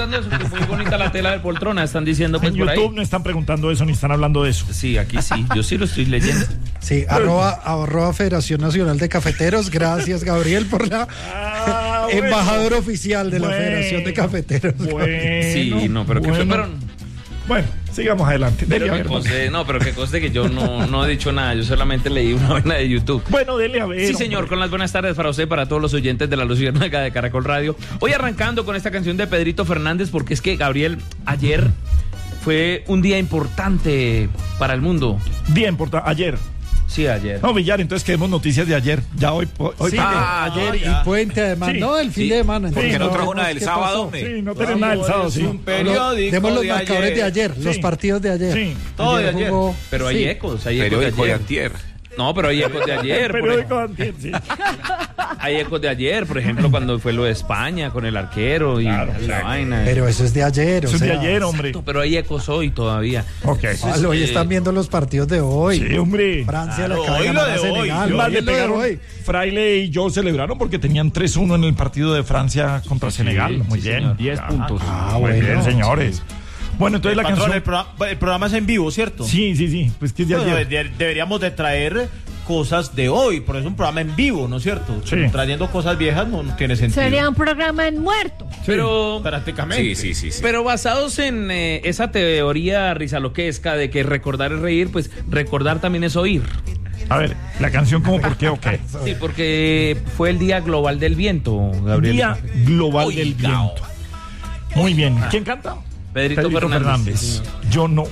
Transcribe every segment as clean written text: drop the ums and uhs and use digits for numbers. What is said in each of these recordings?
preguntando eso, que muy bonita la tela de poltrona, están diciendo pues En por YouTube ahí. no están preguntando eso ni están hablando de eso. Sí, aquí sí, yo sí lo estoy leyendo. Sí, arroba Federación Nacional de Cafeteros. Gracias, Gabriel, por la Bueno. embajador oficial de la Federación de Cafeteros. Sí, no, pero ¿qué fue? Bueno, sigamos adelante. Pero Dele a que ver. conste, no, pero que conste que yo no he dicho nada, yo solamente leí una vaina de YouTube. Bueno, dele a ver. Sí, señor, con las buenas tardes para usted, para todos los oyentes de La Luciérnaga de Caracol Radio. Hoy arrancando con esta canción de Pedrito Fernández, porque es que, Gabriel, ayer fue un día importante para el mundo. Día importante. Ayer. Sí, ayer. No, Villar, entonces queremos noticias de ayer. Ya hoy Sí, ayer y puente además, Sí. no, el fin de semana. Porque no trajo nada ¿qué del sábado, pasó? hombre. Sí, no tenemos nada el sábado, sí. Demos los marcadores de ayer, los partidos de ayer. Sí. Todo de ayer. jugó- Pero hay sí. ecos, hay ecos de Periódico de ayer. antier. No, pero hay ecos de ayer. Periódico antier, sí. Hay ecos de ayer, por ejemplo, cuando fue lo de España con el arquero y Claro, la sí. vaina. Pero eso es de ayer, Eso es de ayer, hombre. Exacto, pero hay ecos hoy todavía. Ok. Hoy están viendo los partidos de hoy. Sí, hombre. Francia le Claro, cae hoy a lo de Senegal. hoy. Más Hoy le es lo de pegaron. hoy. Fraile y yo celebraron porque tenían 3-1 en el partido de Francia contra Senegal. Muy sí, bien. señor. 10 puntos. Muy bueno. bien, señores. Bueno, entonces la Patrón, canción. el programa es en vivo, ¿cierto? Sí. Pues que es de Bueno, ayer. deberíamos de traer cosas de hoy, por eso es un programa en vivo, ¿no es cierto? Sí. Trayendo cosas viejas no tiene sentido. Sería un programa en muerto. Pero, Prácticamente. Sí. pero basados en esa teoría rizaloquesca de que recordar es reír, pues recordar también es oír. A ver, la canción como por qué o qué. Sí, porque fue el Día Global del Viento, Gabriel. Día Global del Viento. Muy bien. ¿Quién canta? Pedrito Fernández. Sí, señor. Yo no.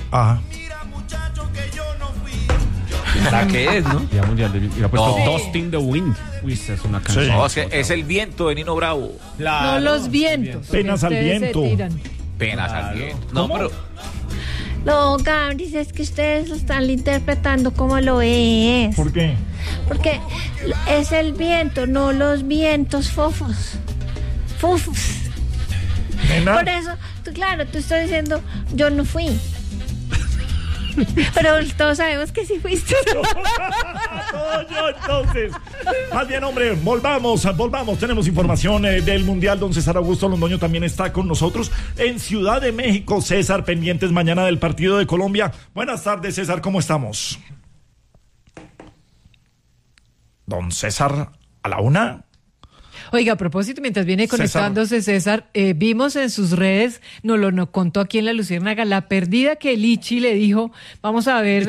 ¿Para qué es, no? Día Mundial del Viento. Y ha puesto No. Dust in the Wind. Uy, esa es una canción. Sí. No, es el viento de Nino Bravo. Claro. No los vientos. Penas que al ustedes se viento. tiran. Penas al viento. No, ¿Cómo? pero No, Gabris, es que ustedes lo están interpretando como lo es. ¿Por qué? Porque es el viento, no los vientos fofos. Fufos. Nena. Por eso, claro, tú estás diciendo, yo no fui. Pero todos sabemos que sí fuiste. No, yo entonces. Más bien, hombre, volvamos. Tenemos información del Mundial. Don César Augusto Londoño también está con nosotros en Ciudad de México. César, pendientes mañana del partido de Colombia. Buenas tardes, César, ¿cómo estamos? Don César, a la una. Oiga, a propósito, mientras viene conectándose César, vimos en sus redes, nos contó aquí en La Luciérnaga, la perdida que Lichi le dijo, vamos a ver,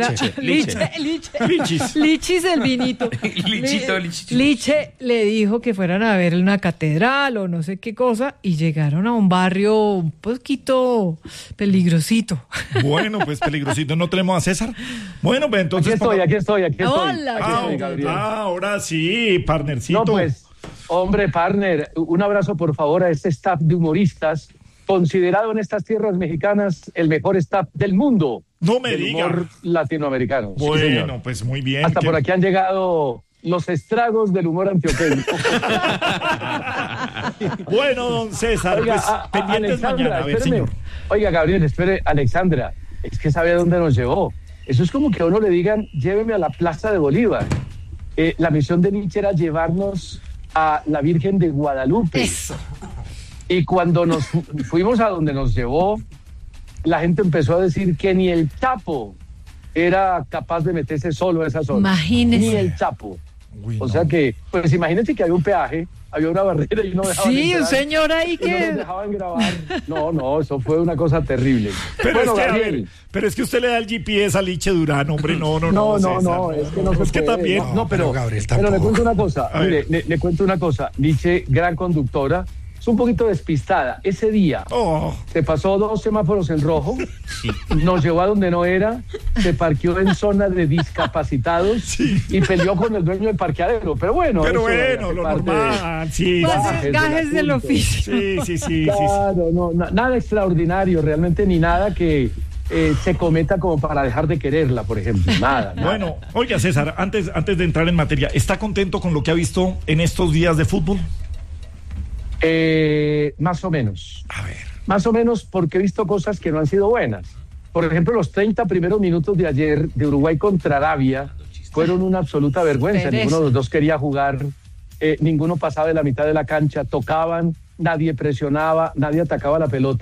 Lichis el vinito. Lichito. Liche le dijo que fueran a ver una catedral o no sé qué cosa y llegaron a un barrio un poquito peligrosito. Bueno, pues peligrosito. ¿No tenemos a César? Bueno, pues entonces. Aquí estoy. Hola. Aquí estoy, Gabriel. Ahora sí, partnercito. No, pues, hombre, partner, un abrazo por favor a este staff de humoristas, considerado en estas tierras mexicanas el mejor staff del mundo. No me del diga. humor latinoamericano. Sí, Bueno, señor. pues muy bien. Hasta por aquí han llegado los estragos del humor antioqueño. Bueno, don César, Oiga, pues pendientes Alexandra, mañana. A ver, espéreme. señor. Oiga, Gabriel, espere, Alexandra, es que sabe a dónde nos llevó. Eso es como que a uno le digan, lléveme a la Plaza de Bolívar. La misión de Nietzsche era llevarnos a la Virgen de Guadalupe. Eso. Y cuando nos fuimos a donde nos llevó, la gente empezó a decir que ni el Chapo era capaz de meterse solo a esa zona. Imagínese. Ni el Chapo. Uy, O no. sea que, pues imagínense que había un peaje, había una barrera y no dejaban Sí, entrar, un señor ahí y no nos que... dejaban grabar. No, eso fue una cosa terrible. Pero, Bueno, es que, a Gabriel, ver, pero es que usted le da el GPS a Liche Durán, hombre. No, no, César, es que no se Es que puede. también. No, pero Gabriel, pero le tampoco. cuento una cosa. A ver. Mire, le cuento una cosa. Nietzsche, gran conductora, es un poquito despistada. Ese día Oh, se pasó 2 semáforos en rojo, nos llevó a donde no era, se parqueó en zona de discapacitados y peleó con el dueño del parqueadero. Pero bueno, pero eso bueno, hace lo parte normal. Sí, Pues Gajes del gajes del asunto. oficio. sí. Claro, no, nada extraordinario, realmente ni nada que se cometa como para dejar de quererla, por ejemplo. Nada. Bueno, oiga, César, antes de entrar en materia, ¿está contento con lo que ha visto en estos días de fútbol? Más o menos. A ver. Más o menos porque he visto cosas que no han sido buenas. Por ejemplo, los 30 primeros minutos de ayer de Uruguay contra Arabia fueron una absoluta vergüenza. Pereza. Ninguno de los dos quería jugar, ninguno pasaba de la mitad de la cancha, tocaban, nadie presionaba, nadie atacaba la pelota.